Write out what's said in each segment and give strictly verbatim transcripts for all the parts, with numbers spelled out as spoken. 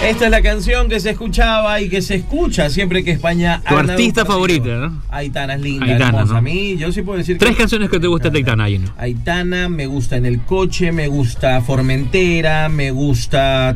Esta es la canción que se escuchaba y que se escucha siempre que España tu artista favorita, ¿no? Aitana es linda, Aitana, hermosa. ¿no? A mí, yo sí puedo decir Tres que canciones que te gustan de Aitana, ahí, ¿no? Aitana, me gusta En el coche, me gusta Formentera, me gusta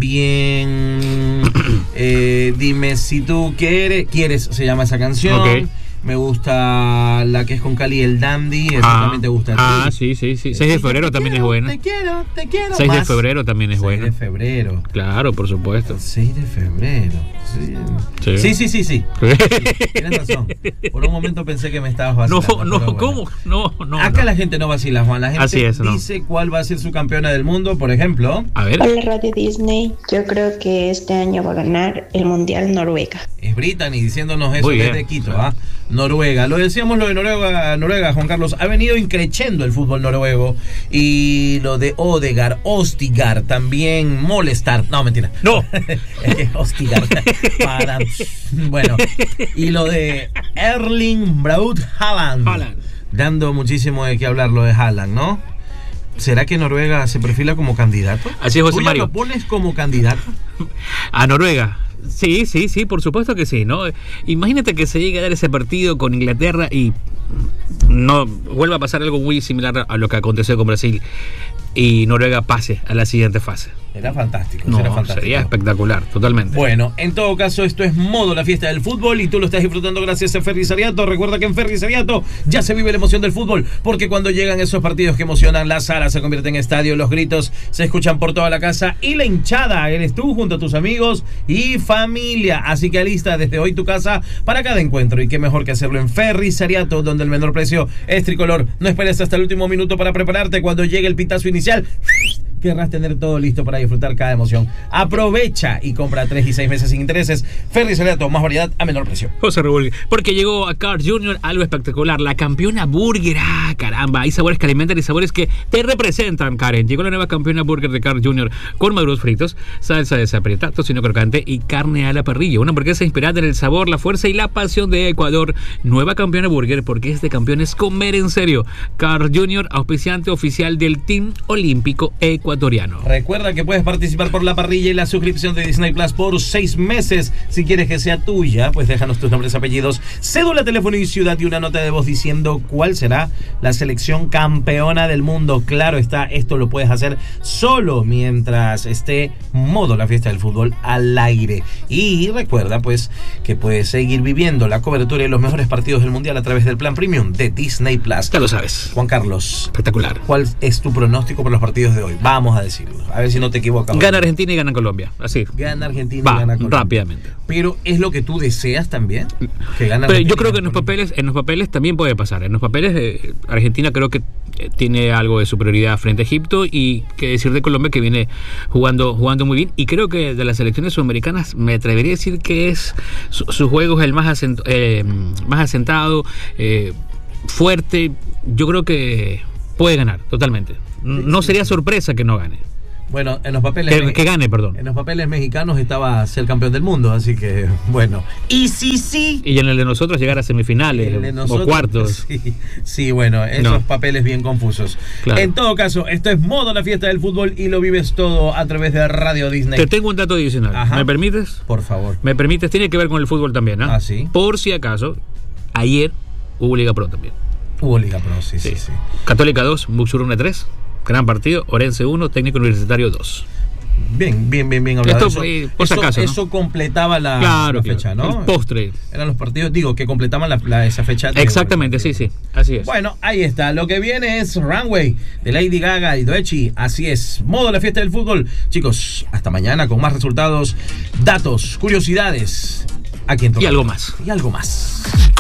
también eh, Dime si tú quieres, quieres se llama esa canción. Okay. Me gusta la que es con Cali el Dandy, eso ah, también te gusta a ti. Ah, sí, sí, sí. seis de febrero también quiero, es buena. Te quiero, te quiero. seis de más. febrero también es buena. seis de febrero. Claro, por supuesto. seis de febrero. Sí, sí, sí, sí. sí. sí tienes razón. Por un momento pensé que me estabas vacilando. No, no, bueno. ¿cómo? No, no. Acá no. la gente no vacila, Juan. La gente Así es, ¿no? dice cuál va a ser su campeona del mundo, por ejemplo. A ver. Hola Radio Disney, yo creo que este año va a ganar el Mundial Noruega. Es Brittany diciéndonos eso Muy desde bien. Quito, ¿ah? Noruega. Lo decíamos lo de Noruega, Noruega, Juan Carlos. Ha venido increciendo el fútbol noruego. Y lo de Odegaard, Ostigar, también molestar. No, mentira. No. Es que Ostigar. Para... Bueno. Y lo de Erling Braut Haaland. Haaland. Dando muchísimo de qué hablar lo de Haaland, ¿no? ¿Será que Noruega se perfila como candidato? Así es, José ¿Tú ya Mario. lo pones como candidato? A Noruega. Sí, sí, sí, por supuesto que sí, ¿no? Imagínate que se llegue a dar ese partido con Inglaterra y no vuelva a pasar algo muy similar a lo que aconteció con Brasil y Noruega pase a la siguiente fase. Era fantástico, No, era fantástico. sería espectacular, totalmente. Bueno, en todo caso, esto es modo la fiesta del fútbol y tú lo estás disfrutando gracias a Ferrisariato. Recuerda que en Ferrisariato ya se vive la emoción del fútbol, porque cuando llegan esos partidos que emocionan, la sala se convierte en estadio, los gritos se escuchan por toda la casa y la hinchada eres tú junto a tus amigos y familia. Así que alista desde hoy tu casa para cada encuentro y qué mejor que hacerlo en Ferrisariato, donde el menor precio es tricolor. No esperes hasta el último minuto para prepararte. Cuando llegue el pitazo inicial, querrás tener todo listo para disfrutar cada emoción. Aprovecha y compra tres y seis meses sin intereses. Ferrisariato, más variedad a menor precio. José Raúl, porque llegó a Carl junior algo espectacular, la campeona burger. Ah, caramba, hay sabores que alimentan y sabores que te representan, Karen. Llegó la nueva campeona burger de Carl junior con maduros fritos, salsa de zaprieta, tocino crocante y carne a la parrilla. Una hamburguesa inspirada en el sabor, la fuerza y la pasión de Ecuador. Nueva campeona burger, porque es de campeones comer en serio. Carl junior, auspiciante oficial del Team Olímpico Ecuatoriano. Recuerda que puedes participar por la parrilla y la suscripción de Disney Plus por seis meses. Si quieres que sea tuya, pues déjanos tus nombres, apellidos, cédula, teléfono y ciudad y una nota de voz diciendo cuál será la selección campeona del mundo. Claro está, esto lo puedes hacer solo mientras esté modo la fiesta del fútbol al aire. Y recuerda pues que puedes seguir viviendo la cobertura de los mejores partidos del mundial a través del plan premium de Disney Plus. Ya lo sabes. Juan Carlos, Espectacular. ¿cuál es tu pronóstico por los partidos de hoy? Vamos a decirlo, a ver si no te equivocas. Gana Argentina y gana Colombia. Así. Gana Argentina Va, y gana Colombia. rápidamente. Pero ¿es lo que tú deseas también? Que gane Pero Argentina yo creo y que en gane los Colombia. papeles, en los papeles también puede pasar. En los papeles eh, Argentina creo que eh, tiene algo de superioridad frente a Egipto, y qué decir de Colombia, que viene jugando jugando muy bien, y creo que de las selecciones sudamericanas me atrevería a decir que es su, su juego es el más asent, eh, más asentado, eh, fuerte. Yo creo que puede ganar totalmente. No sería sorpresa que no gane. Bueno, en los papeles Que, que gane, perdón. en los papeles mexicanos estaba ser campeón del mundo, así que bueno. Y sí, sí. Y en el de nosotros llegar a semifinales El de nosotros, o cuartos. Sí, sí, bueno, esos No. papeles bien confusos. Claro. En todo caso, esto es modo la fiesta del fútbol y lo vives todo a través de Radio Disney. Te tengo un dato adicional. Ajá. ¿Me permites? Por favor. ¿Me permites? Tiene que ver con el fútbol también, ¿ah? Ah, sí. Por si acaso, ayer hubo Liga Pro también. Hubo Liga Pro, sí, sí, Sí. sí. Católica dos, Buxuruna tres, gran partido. Orense uno, Técnico Universitario dos. Bien, bien, bien, bien hablado. Esto, Eso, eh, por si eso, acaso, ¿no? eso completaba la, Claro, la claro. fecha, ¿no? El postre. Eran los partidos, digo, que completaban la, la- esa fecha. de- Exactamente, sí, sí. Así es. Bueno, ahí está. Lo que viene es Runway de Lady Gaga y Doechi. Así es. Modo la fiesta del fútbol. Chicos, hasta mañana con más resultados, datos, curiosidades. Aquí en Y algo más. Y algo más.